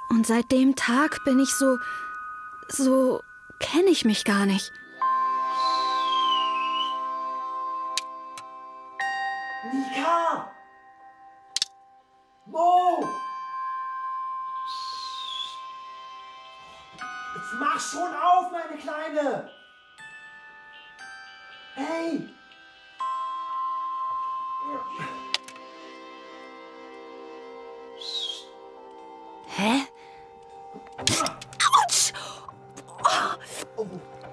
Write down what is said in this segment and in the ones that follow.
Und seit dem Tag bin ich so kenne ich mich gar nicht. Nika! Mo! Jetzt mach schon auf, meine Kleine! Hey! Hä? Autsch! Oh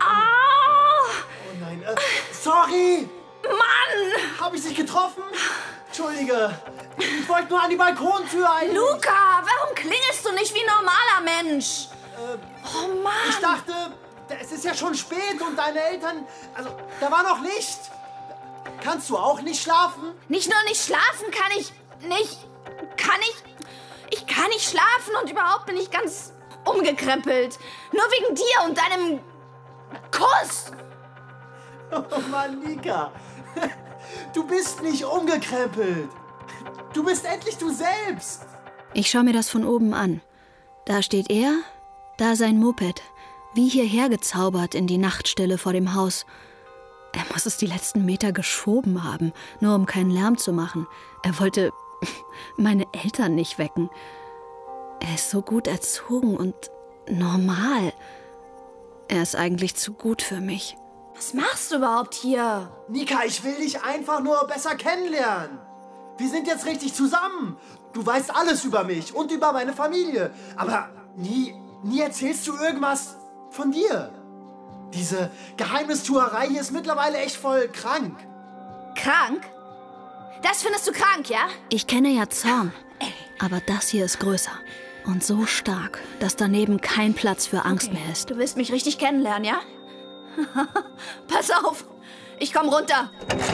Ah! nein, sorry! Mann! Hab ich dich getroffen? Entschuldige, ich wollte nur an die Balkontür eigentlich. Luca, warum klingelst du nicht wie ein normaler Mensch? Oh Mann! Ich dachte, es ist ja schon spät und deine Eltern, also da war noch Licht. Kannst du auch nicht schlafen? Nicht nur nicht schlafen kann ich nicht. Ich kann nicht schlafen und überhaupt bin ich ganz umgekrempelt. Nur wegen dir und deinem Kuss. Oh Mann, Nika. Du bist nicht umgekrempelt. Du bist endlich du selbst. Ich schaue mir das von oben an. Da steht er, da sein Moped, wie hierher gezaubert in die Nachtstille vor dem Haus. Er muss es die letzten Meter geschoben haben, nur um keinen Lärm zu machen. Er wollte meine Eltern nicht wecken. Er ist so gut erzogen und normal. Er ist eigentlich zu gut für mich. Was machst du überhaupt hier? Nika, ich will dich einfach nur besser kennenlernen. Wir sind jetzt richtig zusammen. Du weißt alles über mich und über meine Familie. Aber nie erzählst du irgendwas von dir. Diese Geheimnistuerei hier ist mittlerweile echt voll krank. Krank? Das findest du krank, ja? Ich kenne ja Zorn, aber das hier ist größer und so stark, dass daneben kein Platz für Angst mehr ist. Du willst mich richtig kennenlernen, ja? Pass auf, ich komm runter.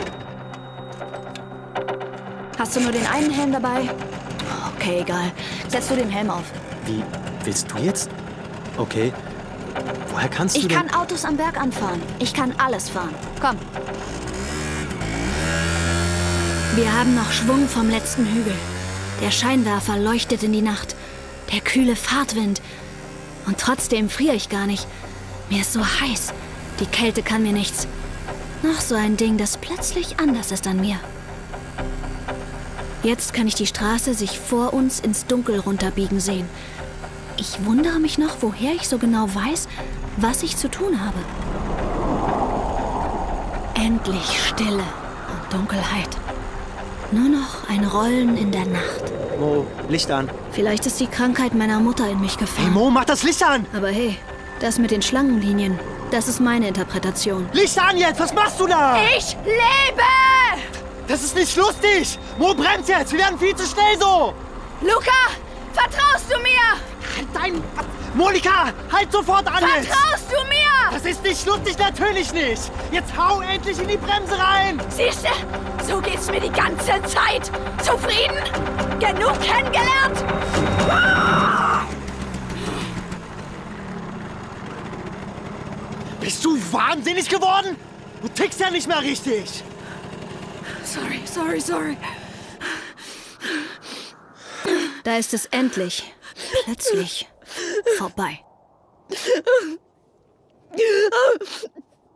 Hast du nur den einen Helm dabei? Okay, egal. Setz du den Helm auf. Wie, willst du jetzt? Okay. Woher kannst du Ich denn... kann Autos am Berg anfahren. Ich kann alles fahren. Komm. Wir haben noch Schwung vom letzten Hügel. Der Scheinwerfer leuchtet in die Nacht. Der kühle Fahrtwind. Und trotzdem friere ich gar nicht. Mir ist so heiß. Die Kälte kann mir nichts. Noch so ein Ding, das plötzlich anders ist an mir. Jetzt kann ich die Straße sich vor uns ins Dunkel runterbiegen sehen. Ich wundere mich noch, woher ich so genau weiß, was ich zu tun habe. Endlich Stille und Dunkelheit. Nur noch ein Rollen in der Nacht. Mo, Licht an. Vielleicht ist die Krankheit meiner Mutter in mich Hey gefahren. Mo, mach das Licht an! Aber hey, das mit den Schlangenlinien, das ist meine Interpretation. Licht an jetzt! Was machst du da? Ich lebe! Das ist nicht lustig! Mo, bremst jetzt! Wir werden viel zu schnell so! Luca, vertraust du mir? Halt dein... Monika, halt sofort an jetzt! Vertraust du mir? Das ist nicht lustig, natürlich nicht! Jetzt hau endlich in die Bremse rein! Siehste, so geht's mir die ganze Zeit. Zufrieden? Genug kennengelernt? Bist du wahnsinnig geworden? Du tickst ja nicht mehr richtig! Sorry. Da ist es endlich, plötzlich, vorbei.